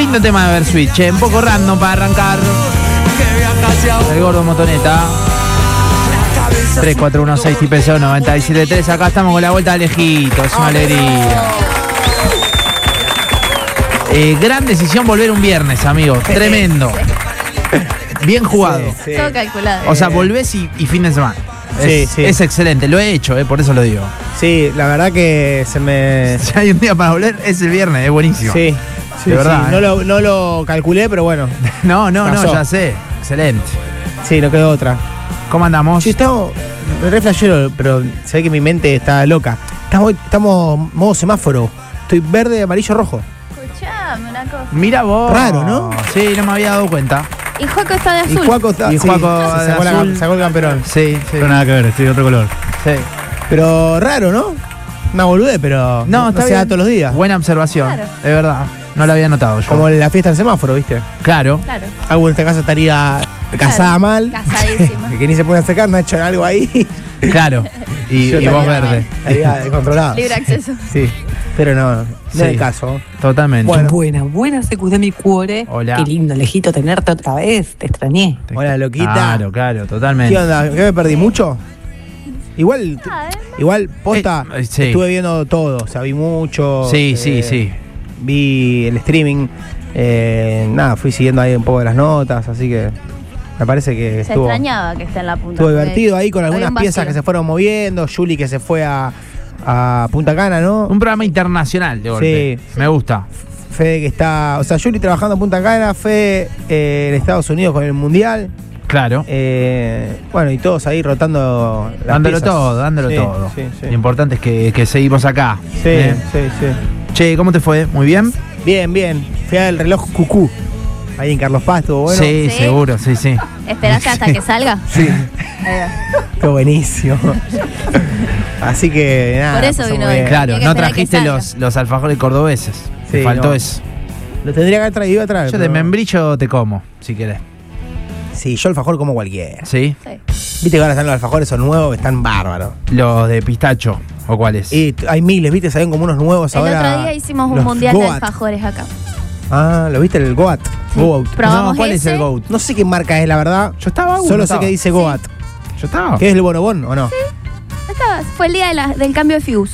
Lindo tema de Versuit, un poco random para arrancar. El gordo Motoneta. 3416 TPSO 973. Acá estamos con la vuelta de Alejito, es una alegría. Gran decisión volver un viernes, amigos. Tremendo. Bien jugado. Sí. Todo calculado. O sea, volvés y fin de semana. Es excelente, lo he hecho, por eso lo digo. Sí, la verdad que se me... Si hay un día para volver, es el viernes, es buenísimo. Sí, de verdad. Sí. No lo calculé, pero bueno. No, ya sé. Excelente. Sí, no quedó otra. ¿Cómo andamos? Sí, estamos re flashero, pero se ve que mi mente está loca. Estamos modo semáforo. Estoy verde, amarillo, rojo. Escuchame una cosa. Mira vos. Raro, ¿no? Sí, no me había dado cuenta. Y Juaco está de azul. Y Juaco está, sacó el camperón. Sí. Pero nada que ver, estoy de otro color. Sí. Pero raro, ¿no? Una boludez, pero no se da todos los días. Buena observación, claro. Es verdad. No lo había notado yo. Como la fiesta del semáforo, ¿viste? Claro. Algo en esta casa estaría casada mal. Casadísima. Que ni se puede acercar, no ha hecho algo ahí. Claro. Y vos verde. Estaría descontrolado. Libre acceso. Sí. Pero no es el caso. Totalmente. Bueno. Buenas, se cuida mi cuore. Hola. Qué lindo, Lejito, tenerte otra vez. Te extrañé. Hola, loquita. Claro, totalmente. ¿Qué onda? ¿Qué me perdí mucho? Igual, posta, sí. Estuve viendo todo. O sea, vi mucho. Sí. Vi el streaming. Nada, fui siguiendo ahí un poco de las notas, así que me parece que se extrañaba que esté en la punta. Estuvo divertido ahí con algunas piezas que se fueron moviendo. Juli que se fue a Punta Cana, ¿no? Un programa internacional de golpe. Sí. Me gusta. Fede que está... O sea, Juli trabajando en Punta Cana, Fede en Estados Unidos con el Mundial. Claro. Bueno, y todos ahí rotando las dándolo piezas. todo. Sí. Lo importante es que seguimos acá. Sí. Che, ¿cómo te fue? ¿Muy bien? Bien. Fui al reloj Cucú. Ahí en Carlos Paz, estuvo bueno. Sí, seguro, sí. ¿Esperaste hasta que salga? Sí. Estuvo buenísimo. Así que nada. Por eso vino hoy. Claro, no trajiste los alfajores cordobeses. Sí, te faltó eso. Lo tendría que haber traído atrás. Yo de membrillo te como, si querés. Sí, yo alfajor como cualquiera. ¿Sí? Viste que ahora están los alfajores, son nuevos, están bárbaros. Los de pistacho, ¿o cuáles? Y hay miles, viste, salen como unos nuevos ahora. El otro día hicimos un mundial de alfajores acá. Ah, ¿lo viste el Goat? Sí. Goat. Probamos ¿cuál es el Goat? No sé qué marca es, la verdad. Yo estaba Solo sé que dice Goat. Yo estaba. ¿Qué es el bonobón o no? Sí. Fue el día del cambio de Fuse.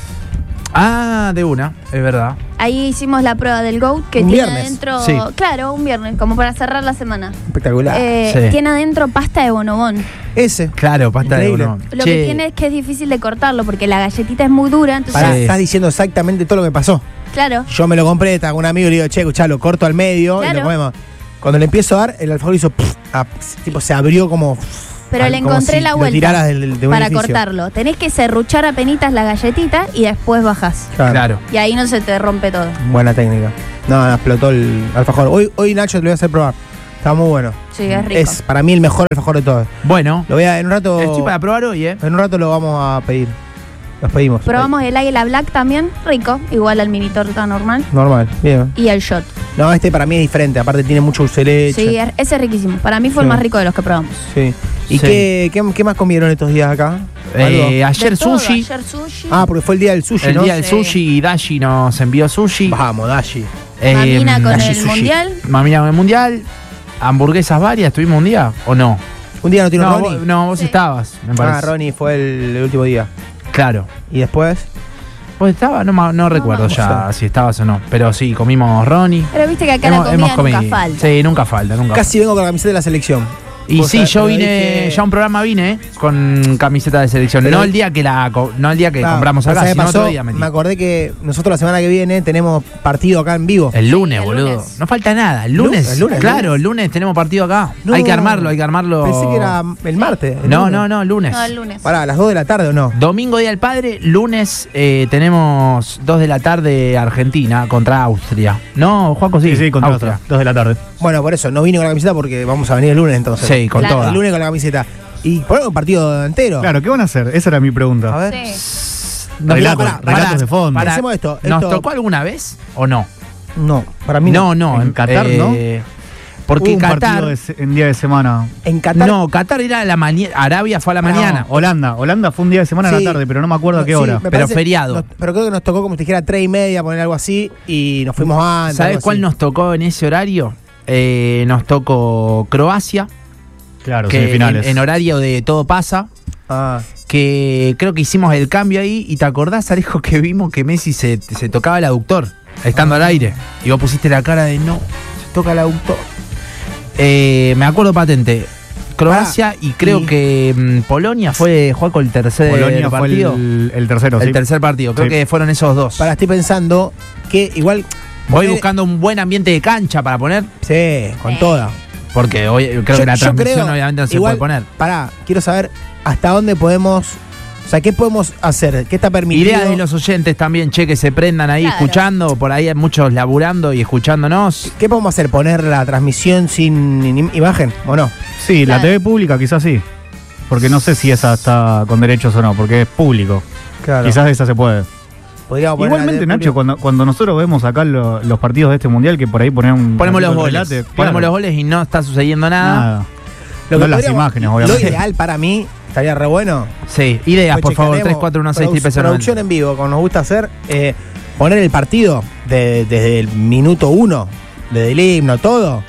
Ah, de una, es verdad. Ahí hicimos la prueba del GOAT que un tiene viernes. adentro. Sí. Claro, un viernes, como para cerrar la semana. Espectacular. Tiene adentro pasta de bonobón. Ese. Claro, pasta increíble. de bonobón. Lo que tiene es que es difícil de cortarlo porque la galletita es muy dura. Entonces, Estás diciendo exactamente todo lo que pasó. claro. Yo me lo compré, estaba con un amigo y le digo, che, escuchá, lo corto al medio y Claro. lo comemos. Cuando le empiezo a dar, el alfajor hizo tipo se abrió como. Pero le como encontré si la lo vuelta tiraras de un para edificio. cortarlo. Tenés que serruchar apenitas la galletita y después bajás. Claro. Y ahí no se te rompe todo. Buena técnica. No, explotó el alfajor. Hoy Nacho te lo voy a hacer probar. Está muy bueno. Sí, es rico. Es para mí el mejor alfajor de todos. Bueno, Lo voy a, en un rato. estoy para probar hoy, En un rato lo vamos a pedir. Los pedimos. Probamos el Águila Black también, rico, igual al mini torta normal. Normal, bien. Y el shot. No, este para mí es diferente. Aparte tiene mucho dulce de leche. Sí, ese es riquísimo. Para mí fue el Sí. más rico de los que probamos. Sí. ¿Y Sí. qué más comieron estos días acá? ayer De todo, sushi. Ayer sushi. Porque fue el día del sushi, El ¿no? día del Sí. sushi y Dashi nos envió sushi. Vamos, Dashi. Mamina con Dashi el sushi. mundial. Mamina con el mundial. Hamburguesas varias, ¿tuvimos un día o no? Un día no tiene No, Ronnie. vos Sí. estabas, me parece. Ronnie fue el último día. Claro. ¿Y después? ¿Vos estabas? No recuerdo ya si estabas o no. Pero sí, comimos Ronnie. Pero viste que acá la comida nunca falta. Sí, nunca falta. Casi vengo con la camiseta de la selección. Y Vos sí, sabés, yo pero vine, dije- ya a un programa vine con camiseta de selección. Pero- No el día que compramos acá, ¿sabés qué sino pasó? otro día metí. Me acordé que nosotros la semana que viene tenemos partido acá en vivo. El lunes, el boludo. lunes. No falta nada. El lunes. ¿El lunes? Claro, el lunes tenemos partido acá. No. Hay que armarlo. Pensé que era el martes. el No, lunes. el lunes. No, el lunes. Pará, ¿a las 2 de la tarde o no? Domingo Día del Padre, lunes tenemos 2 de la tarde Argentina contra Austria. No, Juaco, sí. Sí, contra Austria. 2 de la tarde. Bueno, por eso, no vine con la camiseta porque vamos a venir el lunes entonces. Sí, con Claro. toda. El lunes con la camiseta. Y ponemos un partido entero. Claro, ¿qué van a hacer? Esa era mi pregunta. A ver. Sí. Relatos de fondo. Hacemos esto. ¿Nos esto- tocó alguna vez o no? No, para mí No, En Qatar, ¿no? Porque Hubo un Qatar. partido en día de semana. En Qatar. No, Qatar era a la mañana. Arabia fue a la mañana. Holanda fue un día de semana a Sí. la tarde, pero no me acuerdo a qué Sí, hora. me Pero feriado. pero creo que nos tocó, como te dijera, 3:30, poner algo así, y nos fuimos antes. ¿Sabes algo cuál así. nos tocó en ese horario? Nos tocó Croacia, Claro, que semifinales. en horario de todo pasa. Ah, Que creo que hicimos el cambio ahí. Y te acordás, Alejo, que vimos que Messi se tocaba el aductor estando al aire. Y vos pusiste la cara de no, se toca el aductor. Me acuerdo patente. Croacia y creo y- que Polonia fue Juaco el tercer Polonia fue partido. el tercero, El sí. tercer partido. Creo Sí. que fueron esos dos. estoy pensando que igual. Voy poner- buscando un buen ambiente de cancha para poner. Sí, con toda. Porque hoy creo que la transmisión obviamente no se igual, puede poner. Pará, quiero saber hasta dónde podemos. O sea, ¿qué podemos hacer? ¿Qué está permitido? Idea de los oyentes también, che, que se prendan ahí Claro. escuchando. Por ahí hay muchos laburando y escuchándonos. ¿Qué podemos hacer? ¿Poner la transmisión sin imagen o no? Sí, la Claro. TV pública quizás sí. Porque no sé si esa está con derechos o no, porque es público. Claro. Quizás esa se puede. Podríamos poner Igualmente, la Nacho, cuando nosotros vemos acá los partidos de este mundial, que por ahí ponemos Ponemos los un goles. relate, Ponemos claro, los goles y no está sucediendo nada. Nada. Lo No que las podríamos- imágenes, Lo obviamente. ideal para mí, estaría re bueno. Sí, ideas, por Después favor. checaremos. 3416 Producción en vivo, como nos gusta hacer. Poner el partido desde el minuto 1, desde el himno, todo.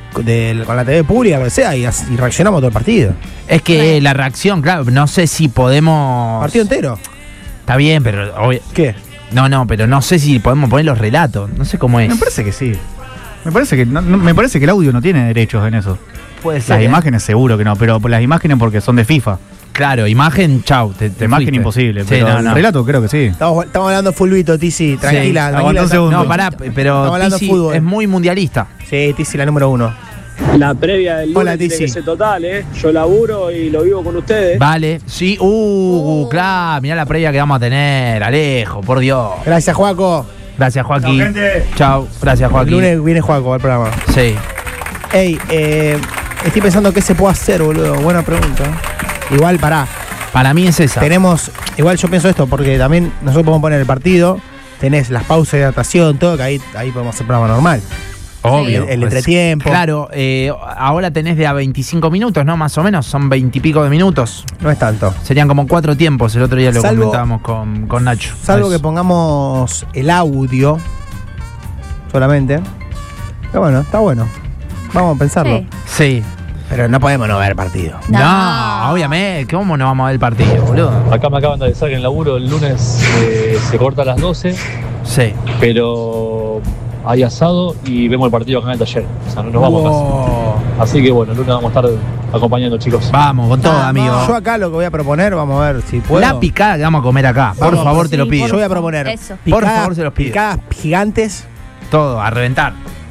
Con la TV pública, lo que sea, y reaccionamos todo el partido. Es que la reacción, claro, no sé si podemos. Partido entero. Está bien, pero. ¿Qué? No, pero no sé si podemos poner los relatos. No sé cómo es. Me parece que sí. Me parece que el audio no tiene derechos en eso. Puede Las imágenes seguro que no, pero las imágenes porque son de FIFA. Claro, imagen, chau. Te Imagen fuiste. imposible, Sí, pero no, el no. relato creo que sí. Estamos hablando fulbito, Tizi. Tranquila, Sí, aguanta un segundo. No, pará, pero Estamos hablando Tizi fútbol. es muy mundialista. Sí, Tizi, la número 1. La previa del lunes Hola, tiene Tizi. que ser total, ¿eh? Yo laburo y lo vivo con ustedes. Vale, sí, claro, mirá la previa que vamos a tener, Alejo, por Dios. Gracias, Juaco. Gracias, Joaquín. Chao, gracias, El Joaquín. lunes viene Juaco al programa. Sí. Ey, estoy pensando qué se puede hacer, boludo. Buena pregunta. Igual, pará. Para mí es esa. Tenemos, igual yo pienso esto, porque también nosotros podemos poner el partido, tenés las pausas de adaptación, todo, que ahí podemos hacer programa normal. Obvio. El Pues, entretiempo. Claro, ahora tenés de a 25 minutos, ¿no? Más o menos, son 20 y pico de minutos. No es tanto. Serían como 4 tiempos, el otro día lo Salvo- comentábamos con Nacho. Salvo Eso. que pongamos el audio solamente. Pero bueno, está bueno. Vamos a pensarlo. Sí. Sí. Pero no podemos no ver partido. No, obviamente, ¿cómo no vamos a ver el partido, boludo? Acá me acaban de avisar que en el laburo el lunes se corta a las 12, Sí. pero hay asado y vemos el partido acá en el taller. O sea, no nos vamos a Wow. casa. Así que bueno, el lunes vamos a estar acompañando, chicos. Vamos, con todo, Vamos. amigo. Yo acá lo que voy a proponer, vamos a ver si puedo. La picada que vamos a comer acá, por Vamos, favor, te lo sí, pido. Yo voy a proponer Eso. Por favor, se los pido. picadas gigantes, Todo, a reventar.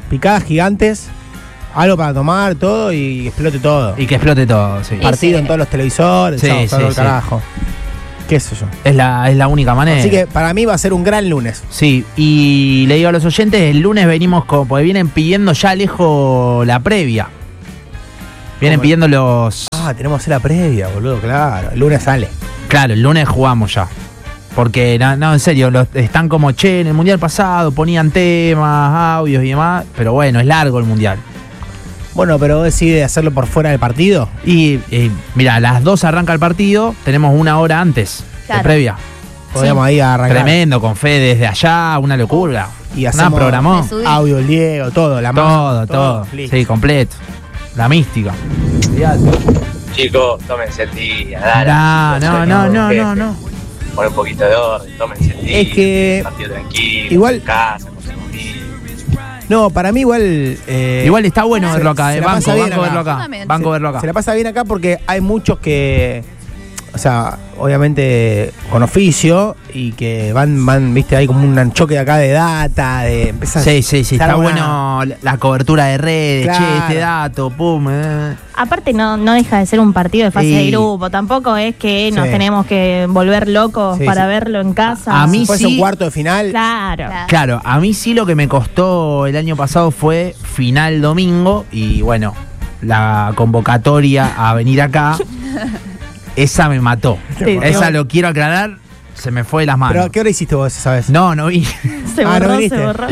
algo para tomar, todo y explote todo. Y que explote todo, sí. Partido sí. en todos los televisores, Sí, chao, sí, todo el sí. carajo. ¿Qué sé yo? Es la única manera. Así que para mí va a ser un gran lunes. Sí, y le digo a los oyentes, el lunes venimos con, porque vienen pidiendo ya lejos la previa. Vienen ¿Cómo? pidiendo los... Tenemos que hacer la previa, boludo, claro. El lunes sale. Claro, el lunes jugamos ya. Porque, no, en serio, están como, che, en el Mundial pasado ponían temas, audios y demás, pero bueno, es largo el Mundial. Bueno, pero vos decís de hacerlo por fuera del partido. Y mira, a las 2 arranca el partido, tenemos una hora antes de Claro. previa. Podríamos ahí arrancar. Tremendo, con fe desde allá, una locura. Y Nada, hacemos programó. Me subí. audio, el Diego, todo, la mano, Todo. listo. Sí, completo. La mística. Chicos, tómense el día, dale. No. Pon un poquito de orden, tómense el día. Es que- Partido tranquilo, igual- en casa, con su familia. No, para mí igual. Igual está bueno verlo acá, se la banco, pasa bien banco acá. verlo Yo acá. también. Banco verlo acá. Se la pasa bien acá porque hay muchos que. O sea, obviamente con oficio y que van, viste, hay como un choque de acá de data, de empezar Sí, a está dar una- bueno la cobertura de redes, Claro. che, este dato, pum. Aparte no deja de ser un partido de fase Sí. de grupo, tampoco es que nos Sí. tenemos que volver locos Sí, para sí. verlo en casa. A mí Si fuese sí. un cuarto de final. Claro. Claro, a mí sí lo que me costó el año pasado fue final domingo y bueno, la convocatoria a venir acá, esa me mató. Sí, Esa lo quiero aclarar, se me fue de las Pero manos. ¿a qué hora hiciste vos esa vez? No vi. Se Ah, ¿no borró, viniste? se borró.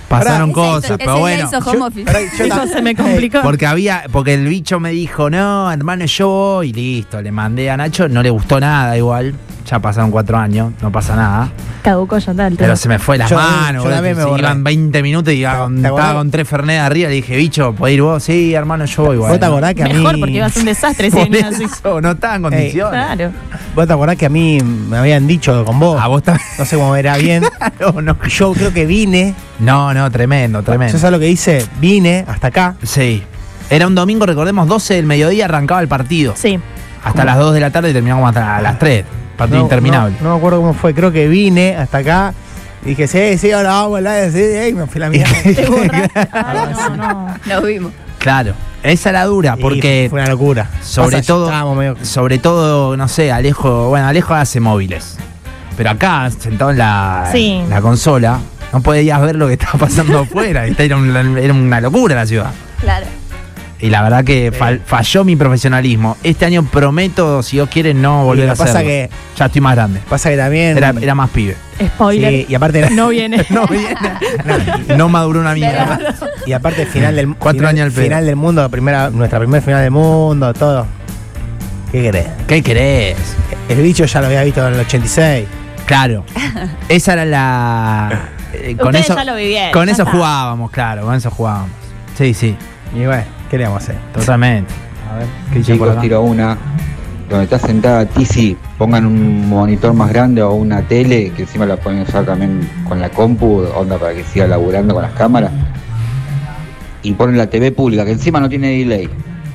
Pasaron Pará, cosas, Ese pero día bueno. hizo home office. Eso se me complicó. Porque el bicho me dijo, no, hermano, yo voy, y listo. Le mandé a Nacho, no le gustó nada igual. Ya pasaron 4 años, no pasa nada. Caducó ya tal. Pero se me fue las Yo manos. también me se borré. iban 20 minutos y ¿Te estaba acordás? con 3 Fernet arriba. Le dije, bicho, ¿podés ir vos? Sí, hermano, yo voy igual. ¿Vos te acordás que a mí... Mejor porque iba a ser un desastre si Por venía así. eso, no estaba en condiciones. Claro. ¿Vos te acordás que a mí me habían dicho con vos? A vos también. No sé cómo era bien. No, Yo creo que vine. no, tremendo. ¿Yo sabes lo que hice? Vine hasta acá. Sí. Era un domingo, recordemos, 12 del mediodía arrancaba el partido. Sí. Hasta las 2 de la tarde y terminamos hasta las 3. Partido interminable. No me acuerdo cómo fue. Creo que vine hasta acá. Y dije, sí, ahora vamos a hablar. Sí, y me fui a la mierda. Te borraste. Ay, no. Nos vimos. Claro. Esa era dura, Y porque fue una locura. sobre Pasa, todo, estábamos medio- no sé, Alejo hace móviles. Pero acá, sentado en Sí. la consola, no podías ver lo que estaba pasando afuera. Era una locura la ciudad. Claro. Y la verdad que falló mi profesionalismo. Este año prometo, si Dios quiere, no volver lo a hacerlo. pasa que- Ya estoy más grande. Pasa que también. Era más pibe. Spoiler. Sí, y aparte. No viene. No, no maduró una mierda. Y aparte, final del 4 años al pedo. final del mundo, nuestra primera final del mundo, todo. ¿Qué querés? ¿Qué querés? El bicho ya lo había visto en el 86. Claro. Esa era la. Con Ustedes eso, ya lo vivieron, con ya eso está. jugábamos, claro, con eso jugábamos. Sí, sí, Y bueno, ¿qué le vamos a hacer? totalmente. A ver, ¿qué dicen por Chicos, acá? tiro una. Donde está sentada Tizi, pongan un monitor más grande o una tele, que encima la pueden usar también con la compu, onda para que siga laburando con las cámaras. Y ponen la TV pública, que encima no tiene delay.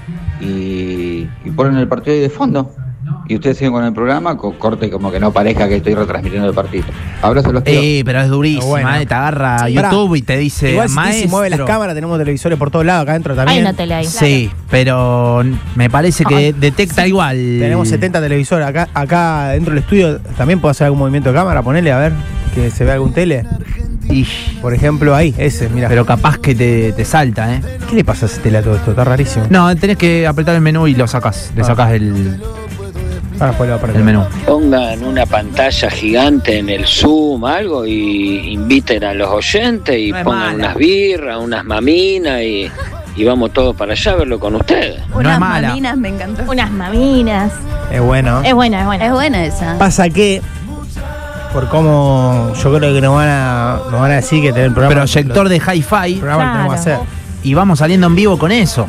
Y ponen el partido ahí de fondo. Y ustedes siguen con el programa, corte como que no parezca que estoy retransmitiendo el partido. Abrazo los tíos. Pero es durísima, Bueno. te agarra Sí. YouTube y te dice, Igual si maestro. Tizi mueve las cámaras, tenemos televisores por todos lados, acá adentro también. Hay una tele ahí. Sí, pero me parece que detecta igual. Tenemos 70 televisores acá dentro del estudio. También puedo hacer algún movimiento de cámara, ponele a ver que se vea algún tele. Ish, Por ejemplo, ahí, ese, mira. pero capaz que te salta, ¿eh? ¿Qué le pasa a ese tele a todo esto? Está rarísimo. No, tenés que apretar el menú y lo sacás. Le sacás el Ahora después lo voy a el menú. Pongan una pantalla gigante en el Zoom, algo, y inviten a los oyentes y No es pongan mala. unas birras, unas maminas y vamos todos para allá a verlo con ustedes. No Unas es mala. maminas me encantó. Unas maminas. Es bueno. Es buena, es buena. Es buena esa. Pasa que, por cómo yo creo que nos van a decir que tener el programa. Proyector de el hi-fi programa lo tenemos que hacer. Claro. y vamos saliendo en vivo con eso.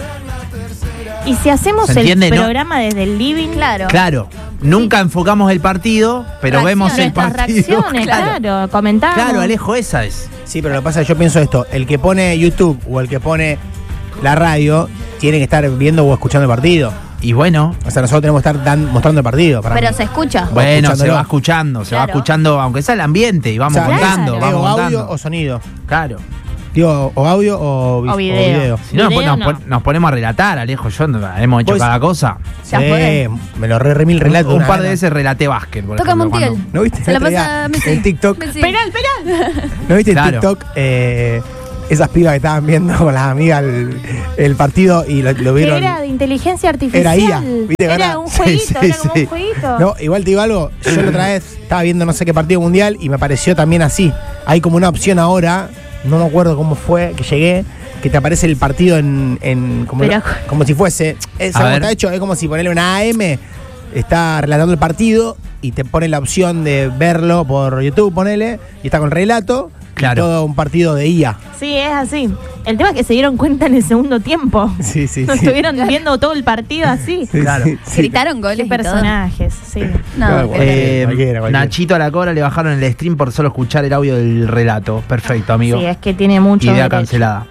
Y si hacemos ¿Se el entiende, no? programa desde el living, Claro. Claro, nunca enfocamos el partido, pero vemos el nuestras partido. reacciones, claro, comentamos. Claro, Alejo, esa es. Sí, pero lo que pasa es que yo pienso esto: el que pone YouTube o el que pone la radio tiene que estar viendo o escuchando el partido. Y bueno, O sea, nosotros tenemos que estar mostrando el partido. Para Pero mí. se escucha. Vos bueno, se escuchándolo. va escuchando, se va Claro. escuchando, aunque sea el ambiente, y vamos O sea, contando, claro. Digo, vamos audio contando. o sonido. Claro. Digo, o audio o video. Si no, Video no. nos ponemos a relatar, Alejo. Hemos hecho Pues- cada cosa. Ya fue. Me lo remil relato. Un una par de gana. veces relaté básquet, por Toca ejemplo, Montiel. ¿No viste? Se la el otro día pasa a Messi. en TikTok. Messi. Penal. ¿No viste Claro. en TikTok esas pibas que estaban viendo con las amigas el partido y lo Que vieron? era de inteligencia artificial. Era IA, ¿viste? Era Gana. un Sí, jueguito, sí, era como sí. un jueguito. No, igual te digo algo, yo la otra vez estaba viendo no sé qué partido mundial y me pareció también así. Hay como una opción ahora, no me acuerdo cómo fue que llegué, que te aparece el partido en como, Pero- como si fuese, ¿sabes A cómo ver. está hecho? Es como si ponerle una AM, está relatando el partido y te pone la opción de verlo por YouTube, ponele, y está con el relato, Claro. y todo un partido de IA. Sí, es así. El tema es que se dieron cuenta en el segundo tiempo. Sí, sí, No sí. estuvieron viendo todo el partido así. Sí, Claro. sí, sí. Gritaron goles Qué y todo. personajes, sí. No, Claro, qué cualquiera. Nachito a la Cobra le bajaron el stream por solo escuchar el audio del relato. Perfecto, amigo. Sí, es que tiene mucho. Idea derecho. cancelada.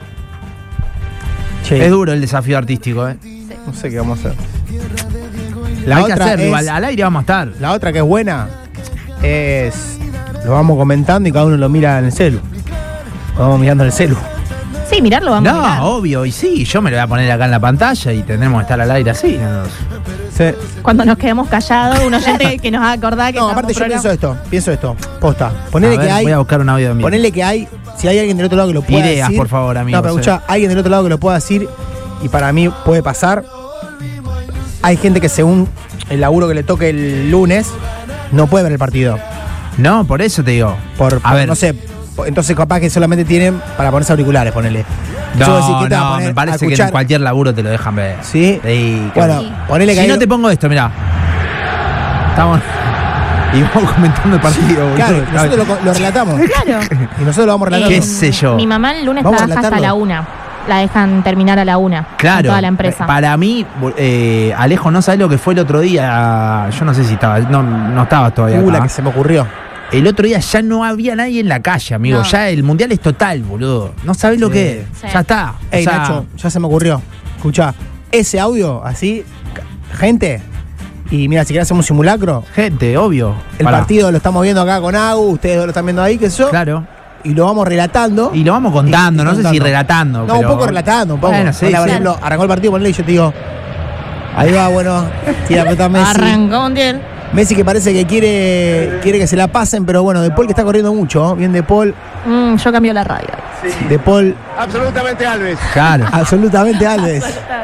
Che, Es duro el desafío artístico, ¿eh? no sé qué vamos a hacer. Hay que hacerlo, igual, al aire vamos a estar. La otra que es buena es. Lo vamos comentando y cada uno lo mira en el celu. Lo vamos mirando en el celu. Sí, mirarlo vamos a mirar. No, obvio, y sí, yo me lo voy a poner acá en la pantalla y tendremos que estar al aire así. ¿no? Sí. Cuando nos quedemos callados, un oyente que nos haga acordar que No, estamos aparte yo programa- pienso esto. Posta. A Ponele ver, que hay. voy a buscar un audio de mí. Ponele que hay. Si hay alguien del otro lado que lo pueda Ideas, decir. por favor, amigo, No, pero sí. escuchá, alguien del otro lado que lo pueda decir. Y para mí puede pasar. Hay gente que según el laburo que le toque el lunes, no puede ver el partido. No, por eso te digo. Por A ver. no sé, entonces capaz que solamente tienen para ponerse auriculares, ponele. Yo voy a decir, ¿qué te va a poner me a parece que en escuchar? cualquier laburo te lo dejan ver. ¿Sí? Sí, Bueno, Sí. ponele que si ahí no te pongo esto, mirá. Estamos. Y vamos comentando el partido, boludo. Claro, nosotros lo relatamos. Claro. Y nosotros lo vamos relatando. ¿Qué sé yo? Mi mamá el lunes Vamos a trabaja hasta relatarlo. la 1. La dejan terminar a la 1. Claro. Toda la empresa. Para mí, Alejo, no sabés lo que fue el otro día. Yo no sé si estaba. No estaba todavía. La acá. que se me ocurrió. El otro día ya no había nadie en la calle, amigo. No. Ya el mundial es total, boludo. No sabés lo que es. Sí. Ya está. Ey, O sea, Nacho, ya se me ocurrió. Escuchá, ese audio, así, gente. Y mira, si querés hacemos un simulacro. Gente, obvio. El Pará. partido lo estamos viendo acá con Agu, ustedes lo están viendo ahí, qué sé yo. Claro. Y lo vamos relatando. Y lo vamos contando, Y no sé si contando. relatando. No, pero- un poco relatando, un poco. Bueno, sí, Hola, por sí. ejemplo, arrancó el partido, ponle y yo te digo. Ahí va, bueno, tira pelota Messi. Arrancó Mundial. Messi que parece que quiere que se la pasen, pero bueno, De Paul que está corriendo mucho, bien De Paul. Yo cambio la radio. De Paul, Absolutamente Alves. Claro. absolutamente Alves.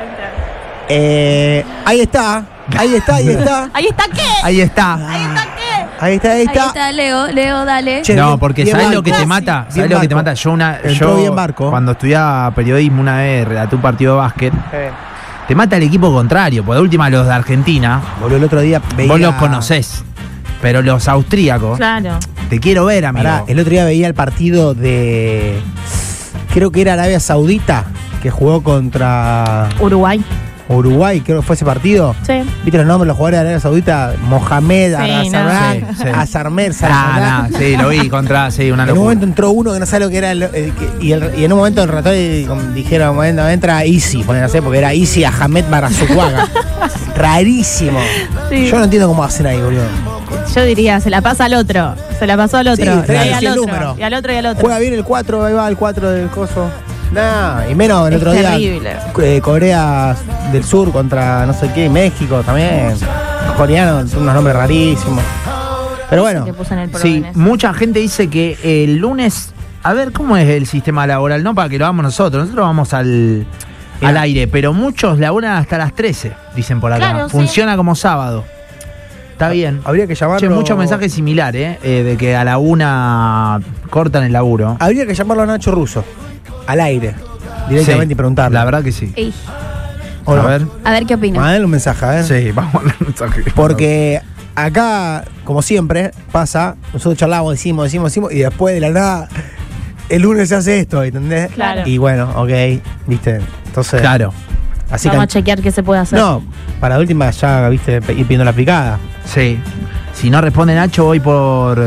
Ahí está, ahí está, ahí está. Ahí está qué. Ahí está. Ahí está, ahí Ahí está. está, Leo, dale. Che, No, bien- porque bien ¿sabés lo que Barco. te mata? Bien ¿Sabés lo que te Barco. mata? Entró bien Barco. Cuando estudiaba periodismo una vez, relaté un partido de básquet, te mata el equipo contrario. Por de última, los de Argentina, Boludo, el otro día veía. vos los conocés. Pero los austríacos, Claro. te quiero ver, amigo. Pará, el otro día veía el partido de. Creo que era Arabia Saudita, que jugó contra Uruguay. Uruguay, creo que fue ese partido. Sí. ¿Viste los nombres de los jugadores de Arabia Saudita? Mohamed, Azarmer, Sí, sí. Azarmer, Ah, no, sí, lo vi contra, sí, una En un locura. momento entró uno que no sabe lo que era y en un momento el relator dijeron, bueno, entra Easy, no sé, porque era Easy Ahmed Barazuaga. Rarísimo. Sí. Yo no entiendo cómo hacen ahí, boludo. Yo diría, se la pasa al otro. Se la pasó al otro. Sí, y claro, ahí sí, al el otro. número. Y al otro y al otro. Juega bien el 4, ahí va el 4 del coso. Nah, y menos el Es otro terrible. día Corea del Sur contra no sé qué, México también. Los coreanos, unos nombres rarísimos. Pero bueno, Que puso en el Sí, programa. mucha gente dice que el lunes. A ver, ¿cómo es el sistema laboral? No para que lo hagamos nosotros. Nosotros vamos al aire, pero muchos laburan hasta las 13, dicen por acá. Claro, sí. Funciona como sábado. Está bien. habría que llamarlo. Che, muchos mensajes similares, de que a la 1 cortan el laburo. Habría que llamarlo a Nacho Russo. Al aire. Directamente Sí, y preguntarle. La verdad que sí. Ey, ¿O no? A ver. a ver qué opina. Mandale un mensaje, a ver. Sí, vamos a mandar un mensaje. Porque acá, como siempre, pasa, nosotros charlamos, decimos, y después de la nada, el lunes se hace esto, ¿entendés? Claro. Y bueno, ok, viste. Entonces, Claro. así Vamos a que. chequear qué se puede hacer. No, para la última ya, viste, ir viendo la picada. Sí. Si no responde Nacho, voy por.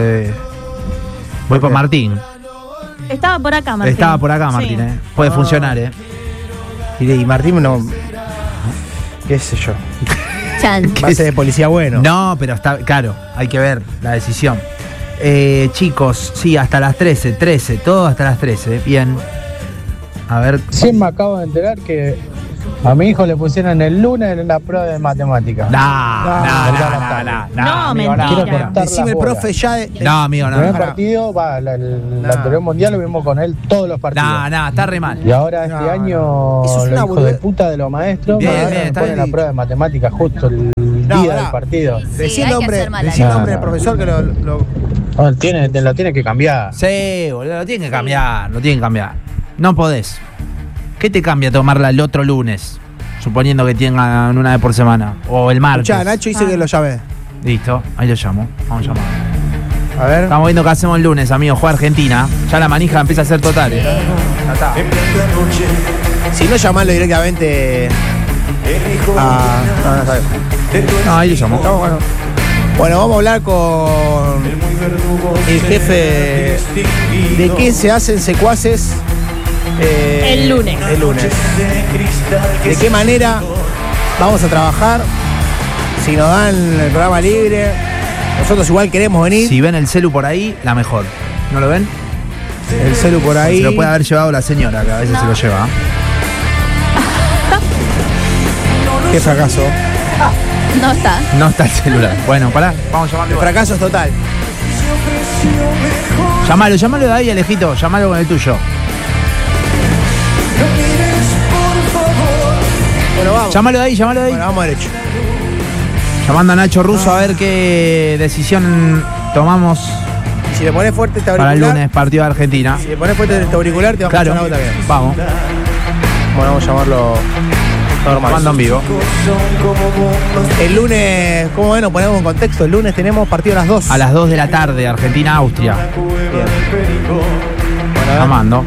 Voy por Martín. Estaba por acá, Martín. Estaba por acá, Martín, Sí. Puede funcionar, Y Martín no. ¿Qué sé yo? Chan. Va a ser de policía bueno. No, pero está. Claro, hay que ver la decisión. Chicos, sí, hasta las 13, todo hasta las 13. Bien. A ver. Sí, me acabo de enterar que a mi hijo le pusieron el lunes en la prueba de matemáticas. No, No, amigo, mentira. Quiero cortar Decime las el bolas. profe ya. No, amigo, El primer no. partido, el anterior mundial lo vimos con él todos los partidos. No, está re mal. Y ahora este No, año, Eso es los una hijos boludez. de puta de los maestros Bien, me bien, está ponen bien. la prueba de matemáticas justo el No, día pará. del partido. Decí hay el que nombre, hacer mala decí el leche. nombre del profesor que lo. No, te lo tiene que cambiar. Sí, boludo, lo tienen que cambiar, lo tienen que cambiar. No podés. ¿Qué te cambia tomarla el otro lunes? Suponiendo que tengan una vez por semana. O el martes. Escuchá, Nacho dice que lo llamé. Listo, ahí lo llamo. Vamos a llamar. A ver. Estamos viendo qué hacemos el lunes, amigo. Juega Argentina. Ya la manija empieza a ser total. Ya está. Si no, llamarlo directamente a. No sabes. No, ahí lo llamo. Estamos, bueno, vamos a hablar con el jefe de qué se hacen secuaces El lunes. El lunes. ¿De qué manera vamos a trabajar? Si nos dan el programa libre, nosotros igual queremos venir. Si ven el celu por ahí, la mejor. ¿No lo ven? El celu por ahí. Se lo puede haber llevado la señora, que a veces se lo lleva. Qué fracaso. No está. No está el celular. Bueno, pará, vamos a llamarlo. El igual. fracaso es total. Llamalo de ahí, Alejito. Llamalo con el tuyo. Bueno, vamos. Llámalo de ahí. Bueno, vamos derecho. Llamando a Nacho Russo a ver qué decisión tomamos Si le pones fuerte este para auricular. el lunes, partido de Argentina. Si le pones fuerte este auricular, te vas a Claro, escuchar la nota bien. vamos. Bueno, vamos a llamarlo normal. Mando en vivo. El lunes, ¿cómo ven? Nos ponemos en contexto. El lunes tenemos partido a las 2. A las 2 de la tarde, Argentina-Austria. Bien. Bueno, Amando.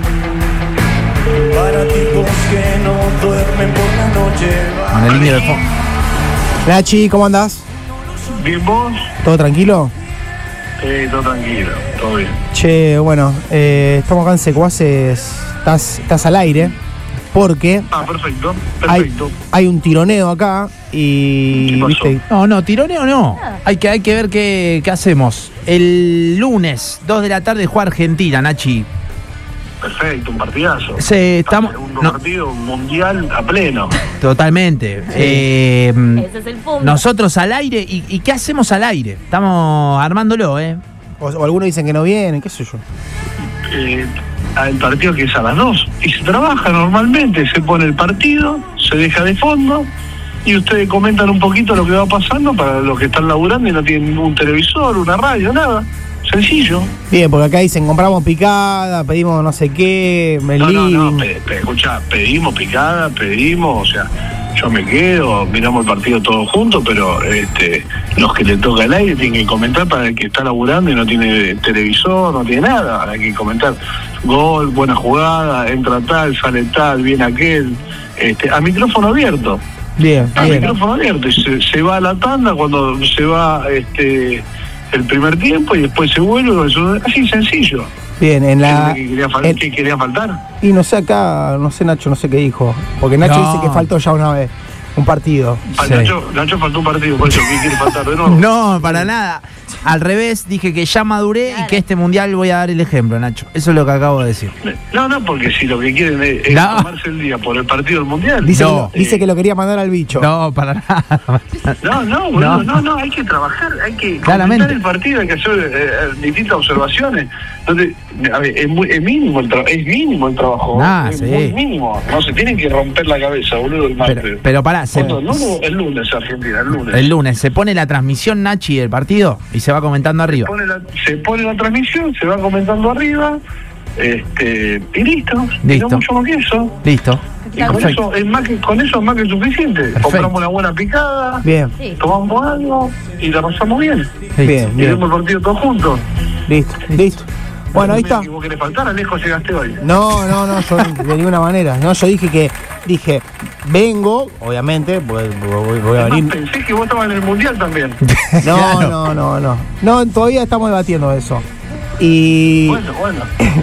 Con el indio de fondo. Nachi, ¿cómo andás? Bien, vos. ¿Todo tranquilo? Todo tranquilo, todo bien. Che, bueno, estamos acá en Secuaces. Estás al aire. Porque Perfecto. hay un tironeo acá y... ¿Qué pasó? ¿viste? No, tironeo no. Hay que ver qué hacemos. El lunes, 2 de la tarde, juega Argentina, Nachi. Perfecto, un partidazo. Sí, estamos... Segundo partido mundial a pleno. Totalmente. Ese es el fondo. Nosotros al aire. ¿Y qué hacemos al aire? Estamos armándolo, O algunos dicen que no vienen, qué sé yo. El partido que es a las 2 y se trabaja normalmente, se pone el partido, se deja de fondo y ustedes comentan un poquito lo que va pasando para los que están laburando y no tienen un televisor, una radio, nada. Sencillo. Bien, porque acá dicen compramos picada, pedimos no sé qué, Escuchá, pedimos picada, o sea, yo me quedo, miramos el partido todos juntos, pero los que le toca el aire tienen que comentar para el que está laburando y no tiene televisor, no tiene nada, hay que comentar gol, buena jugada, entra tal, sale tal, viene aquel, a micrófono abierto. Bien, Micrófono abierto, y se va a la tanda cuando se va el primer tiempo y después se vuelve, así sencillo. Bien, en la... ¿Qué quería faltar? Y no sé acá, no sé Nacho, no sé qué dijo. Porque Nacho No. dice que faltó ya una vez un partido. Sí. Nacho faltó un partido, por eso ¿qué quiere faltar de nuevo? No, para nada. Al revés, dije que ya maduré y que este mundial voy a dar el ejemplo, Nacho. Eso es lo que acabo de decir. No, porque si lo que quieren es tomarse el día por el partido del mundial. Dice que lo quería mandar al bicho. No, para nada. No, hay que trabajar, hay que Claramente. comentar el partido, hay que hacer distintas observaciones. Entonces, a ver, es mínimo el trabajo. Es sí. muy mínimo. No se tienen que romper la cabeza, boludo, el martes. Pero pará, El lunes, Argentina, el lunes. El lunes se pone la transmisión, Nachi, del partido y se va comentando arriba. Se pone la transmisión, se va comentando arriba, y listo. Y no mucho más que eso. Listo. Y con eso es más que suficiente. Perfecto. Compramos una buena picada, Bien. tomamos algo y la pasamos bien. Bien, Y bien. vemos el partido todos juntos. Listo. Bueno, ahí está. ¿Vos querés faltar? Alejo, llegaste hoy. No, yo de ninguna manera. No, yo dije, vengo, obviamente, voy a venir. Pensé que vos estabas en el mundial también. No, todavía estamos debatiendo eso. Y. Bueno.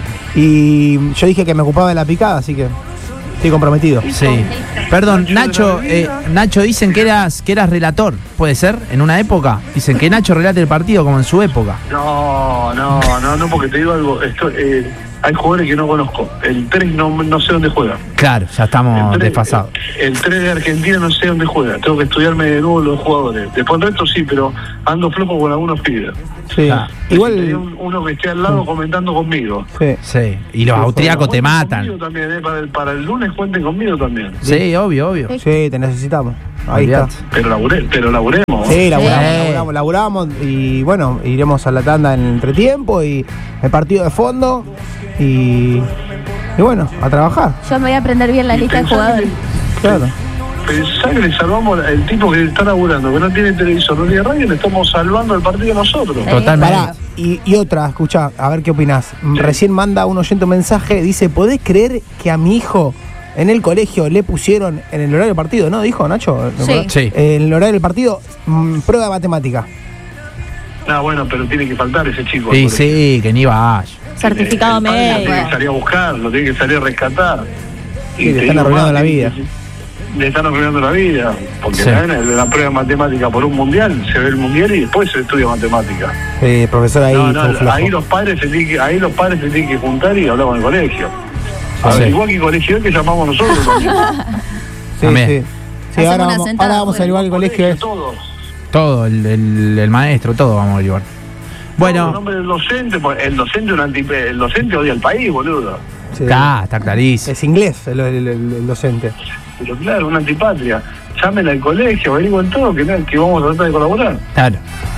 Y yo dije que me ocupaba de la picada, así que estoy comprometido. Sí. Perdón, Nacho, dicen que eras relator, ¿puede ser? En una época. Dicen que Nacho relate el partido como en su época. No, porque te digo algo. Hay jugadores que no conozco. El 3 no sé dónde juega. Claro, ya estamos desfasados. El 3 de Argentina no sé dónde juega. Tengo que estudiarme de nuevo los jugadores. Después el resto sí, pero ando flojo con algunos pibes. Sí. Igual. Tenía uno que esté al lado comentando conmigo. Sí. Y los austriacos te matan. Conmigo también, para el lunes cuenten conmigo también. Sí, obvio. Sí, te necesitamos. Ahí Olvidate. está. Pero laburemos. Sí, laburamos y bueno, iremos a la tanda en el entretiempo y el partido de fondo y bueno, a trabajar. Yo me voy a aprender bien la lista de jugadores. Claro. Pensá que le salvamos el tipo que está laburando, que no tiene televisor, no tiene radio, le estamos salvando el partido nosotros. Totalmente. Pará, y otra, escuchá, a ver qué opinás. Recién manda un oyente un mensaje, dice, ¿podés creer que a mi hijo en el colegio le pusieron en el horario del partido, ¿no? ¿Dijo Nacho? Sí. En el horario del partido, prueba de matemática. No, bueno, pero tiene que faltar ese chico. Sí, que ni vaya. Certificado Lo tiene médico. que salir a buscar, lo tiene que salir a rescatar. Sí, le están arruinando la vida. Le están arruinando la vida, porque la prueba de matemática por un mundial, se ve el mundial y después se estudia matemática. Profesor ahí. Ahí los padres se tienen que juntar y hablar con el colegio. Igual que el colegio que llamamos nosotros también. Sí, ahora vamos a averiguar el colegio. Todo, el maestro, todo vamos a averiguar. Bueno. El nombre del docente, el docente odia al país, boludo. Sí. Está clarísimo. Es inglés el docente. Pero claro, una antipatria. Llamen al colegio, averigüen todo, que vamos a tratar de colaborar. Claro.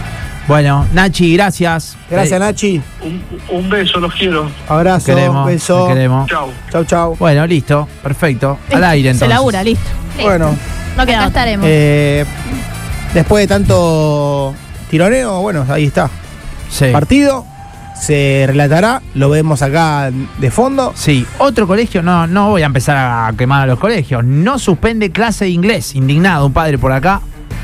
Bueno, Nachi, gracias. Gracias, Nachi. Un beso, los quiero. Abrazo, Queremos, beso. te queremos. Chau. Chau, chau. Bueno, listo, perfecto. Al aire entonces. Se labura, listo. Bueno, No queda Acá otra. estaremos. después de tanto tironeo, bueno, ahí está. Sí. Partido, se relatará, lo vemos acá de fondo. Sí, otro colegio, no voy a empezar a quemar a los colegios. No suspende clase de inglés. Indignado un padre por acá.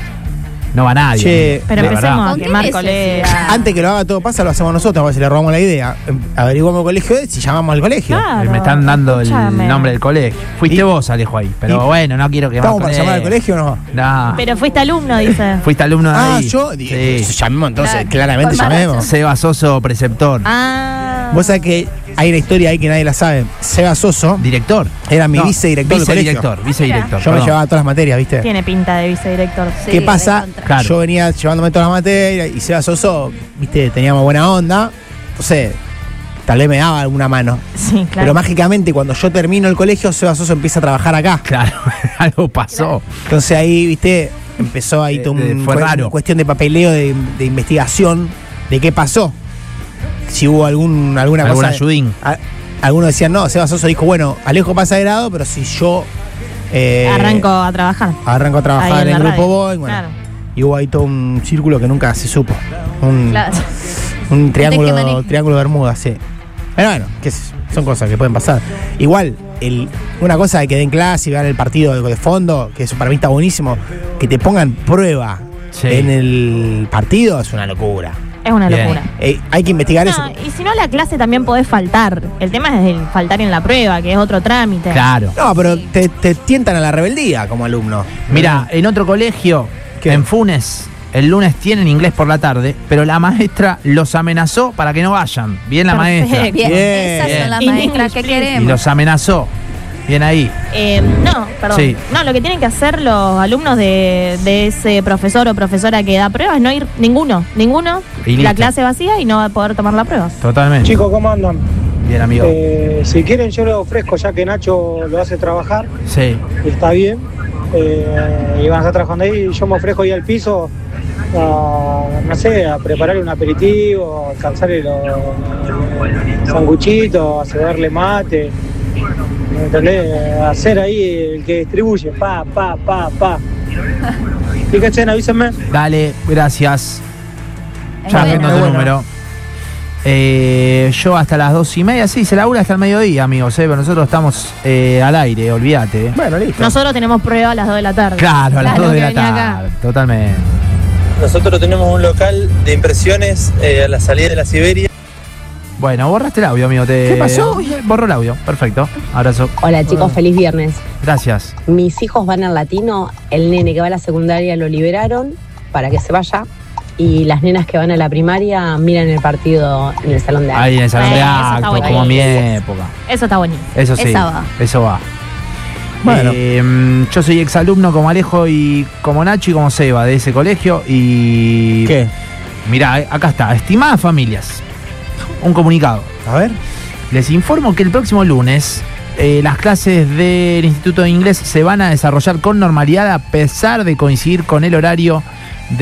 No va nadie. Che, Pero de empecemos verdad. a ¿Con qué quemar necesidad? colegas. Antes que lo haga todo pasa, lo hacemos nosotros, a ver si le robamos la idea. Averiguamos el colegio de si llamamos al colegio. Claro. Me están dando Escúchame. el nombre del colegio. Fuiste Y- vos, Alejo, ahí. Pero y- bueno, no quiero quemar ¿Estamos para llamar al colegio o no? No. Pero fuiste alumno, dice. Fuiste alumno de ahí. Yo Sí. llamemos entonces, Claro. claramente Con más llamemos. Seba Soso, preceptor. Ah. Vos sabés que hay una historia ahí que nadie la sabe. Seba Soso Director. era mi No, vicedirector del colegio. vicedirector. Yo me perdón. llevaba todas las materias, ¿viste? Tiene pinta de vicedirector. Sí, ¿Qué pasa? recontra. Claro. Yo venía llevándome todas las materias y Seba Soso, ¿viste? Teníamos buena onda. Entonces, tal vez me daba alguna mano. Sí, claro. Pero mágicamente, cuando yo termino el colegio, Seba Soso empieza a trabajar acá. Claro, algo pasó. Entonces ahí, ¿viste? Empezó ahí todo fue raro. cuestión de papeleo, de investigación, de qué pasó. Si hubo alguna Algún cosa. ayudín. Algunos decían, no, Seba Soso dijo, bueno, Alejo pasa de grado, pero si yo Arranco a trabajar. arranco a trabajar Ahí en en el la grupo radio. Boy, bueno. Claro. Y hubo ahí todo un círculo que nunca se supo. Un Claro. triángulo, maneje. triángulo Bermuda, sí. Pero bueno, son cosas que pueden pasar. Igual, una cosa de que den clase y vean el partido de fondo, que eso para mí está buenísimo, que te pongan prueba Sí. en el partido es una locura. Es una Bien. locura. Hay que investigar No, eso. y si no, a la clase también podés faltar. El tema es el faltar en la prueba, que es otro trámite. Claro. No, pero te tientan a la rebeldía como alumno. Mira, en otro colegio, ¿Qué? en Funes, el lunes tienen inglés por la tarde, pero la maestra los amenazó para que no vayan. Bien la Perfecto. maestra. Bien, Bien. esas son las Bien. maestras que Y queremos. los amenazó. Bien ahí. No, perdón. Sí. No, lo que tienen que hacer los alumnos de ese profesor o profesora que da pruebas es no ir ninguno. Y listo. La clase vacía y no va a poder tomar la prueba. Totalmente. Chicos, ¿cómo andan? Bien, amigo. Si quieren yo lo ofrezco ya que Nacho lo hace trabajar Sí. y está bien. Y van a estar trabajando ahí. Yo me ofrezco ahí al piso a, no sé, a preparar un aperitivo, a alcanzarle los sanguchitos, a cederle mate. ¿Me entendés? A hacer ahí el que distribuye. Pa. ¿Y cachén? Avísenme. Dale, gracias. Es Ya bueno. agendo tu Bueno. número. Yo hasta las 2:30, sí, se labura hasta el mediodía, amigos, pero nosotros estamos al aire, olvídate. Bueno, listo. Nosotros tenemos prueba a las 2 de la tarde. Claro, a las Claro, 2 de que la venía acá. tarde, totalmente. Nosotros tenemos un local de impresiones a la salida de la Siberia. Bueno, borraste el audio, amigo. ¿Qué pasó? Borró el audio, perfecto. Abrazo. Hola chicos, feliz viernes. Gracias. Mis hijos van al latino, el nene que va a la secundaria lo liberaron para que se vaya y las nenas que van a la primaria miran el partido en el salón de actos. Ahí en el salón de Eso está actos, buenísimo. como mi época. Eso está buenísimo. Eso sí, Esa va. eso va. Bueno. Yo soy exalumno como Alejo y como Nacho y como Seba de ese colegio y... ¿Qué? Mirá, acá está. Estimadas familias, un comunicado. A ver. Les informo que el próximo lunes las clases del Instituto de Inglés se van a desarrollar con normalidad a pesar de coincidir con el horario